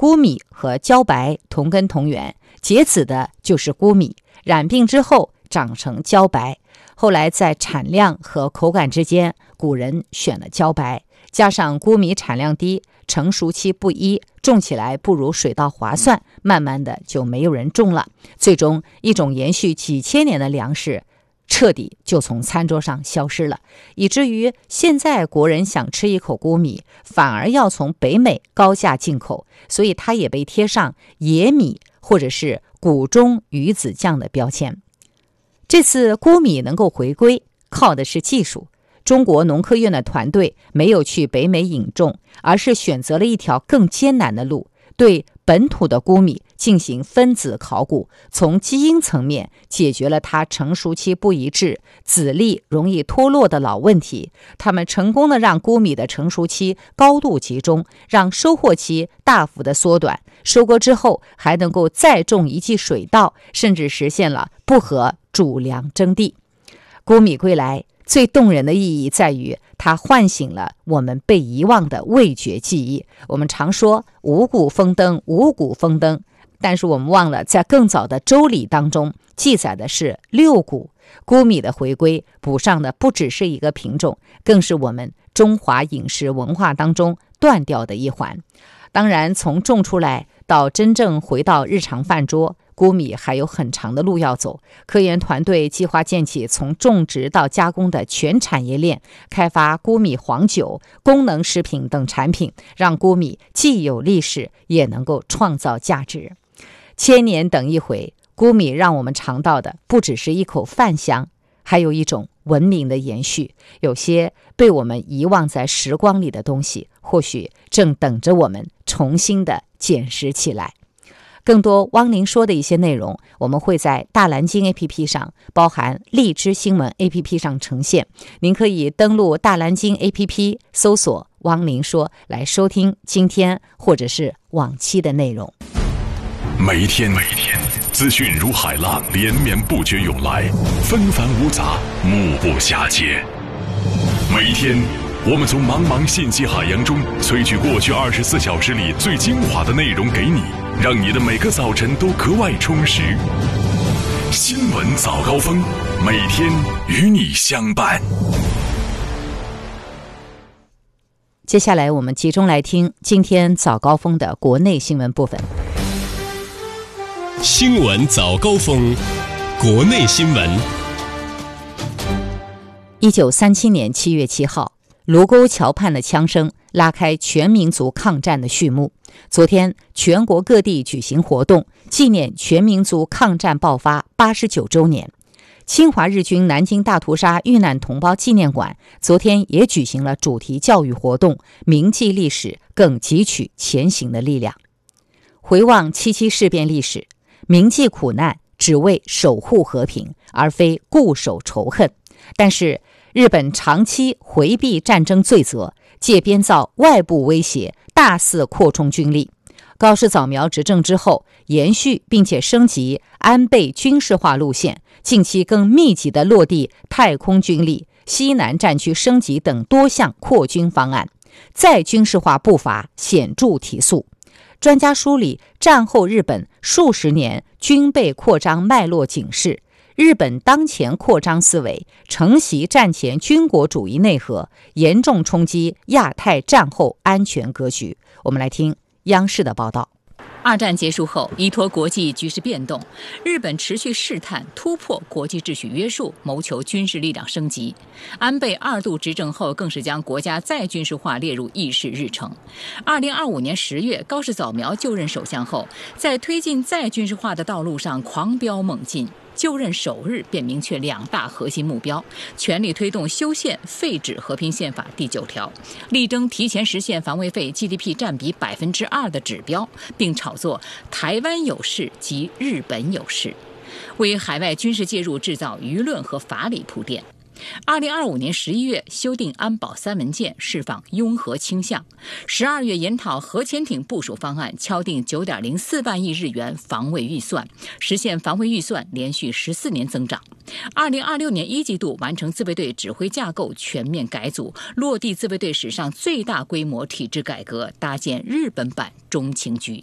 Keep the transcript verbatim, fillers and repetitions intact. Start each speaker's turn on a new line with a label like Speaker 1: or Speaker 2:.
Speaker 1: 钴米和茭白同根同源，结籽的就是钴米，染病之后长成茭白。后来在产量和口感之间，古人选了茭白，加上钴米产量低，成熟期不一，种起来不如水稻划算，慢慢的就没有人种了。最终，一种延续几千年的粮食彻底就从餐桌上消失了，以至于现在国人想吃一口钴米，反而要从北美高价进口，所以它也被贴上野米或者是谷中鱼子酱的标签。这次钴米能够回归，靠的是技术。中国农科院的团队没有去北美引种，而是选择了一条更艰难的路，对本土的钴米进行分子考古，从基因层面解决了它成熟期不一致、籽粒容易脱落的老问题。他们成功的让钴米的成熟期高度集中，让收获期大幅的缩短，收割之后还能够再种一季水稻，甚至实现了不和主粮争地。钴米归来最动人的意义在于，它唤醒了我们被遗忘的味觉记忆。我们常说五谷丰登，五谷丰登，但是我们忘了，在更早的周礼当中记载的是六谷。钴米的回归，补上的不只是一个品种，更是我们中华饮食文化当中断掉的一环。当然，从种出来到真正回到日常饭桌，钴米还有很长的路要走。科研团队计划建起从种植到加工的全产业链，开发钴米黄酒、功能食品等产品，让钴米既有历史，也能够创造价值。千年等一回，钴米让我们尝到的不只是一口饭香，还有一种文明的延续。有些被我们遗忘在时光里的东西，或许正等着我们重新的捡拾起来。更多汪宁说的一些内容，我们会在大蓝鲸 A P P 上，包含荔枝新闻 A P P 上呈现。您可以登录大蓝鲸 A P P 搜索汪宁说来收听今天或者是往期的内容。
Speaker 2: 每一天每一天资讯如海浪连绵不绝涌来，纷繁芜杂，目不暇接。每一天我们从茫茫信息海洋中萃取过去二十四小时里最精华的内容给你，让你的每个早晨都格外充实。新闻早高峰，每天与你相伴。
Speaker 1: 接下来我们集中来听今天早高峰的国内新闻部分。
Speaker 3: 新闻早高峰，国内新闻。
Speaker 1: 一九三七年七月七号，卢沟桥畔的枪声拉开全民族抗战的序幕。昨天，全国各地举行活动，纪念全民族抗战爆发八十九周年。侵华日军南京大屠杀遇难同胞纪念馆昨天也举行了主题教育活动，铭记历史，更汲取前行的力量。回望七七事变历史，铭记苦难，只为守护和平，而非固守仇恨。但是日本长期回避战争罪责，借编造外部威胁，大肆扩充军力。高市早苗执政之后，延续并且升级安倍军事化路线，近期更密集地落地太空军力、西南战区升级等多项扩军方案，再军事化步伐显著提速。专家梳理战后日本数十年军备扩张脉络警示，日本当前扩张思维承袭战前军国主义内核，严重冲击亚太战后安全格局。我们来听央视的报道。
Speaker 4: 二战结束后，依托国际局势变动，日本持续试探突破国际秩序约束，谋求军事力量升级。安倍二度执政后，更是将国家再军事化列入议事日程。二零二五年十月，高市早苗就任首相后，在推进再军事化的道路上狂飙猛进。就任首日便明确两大核心目标，全力推动修宪废止和平宪法第九条，力争提前实现防卫费 G D P 占比百分之二的指标，并炒作台湾有事及日本有事，为海外军事介入制造舆论和法理铺垫。二零二五年十一月修订安保三文件，释放拥核倾向。十二月研讨核潜艇部署方案，敲定九点零四万亿日元防卫预算，实现防卫预算连续十四年增长。二零二六年一季度完成自卫队指挥架构全面改组，落地自卫队史上最大规模体制改革，搭建日本版中情局。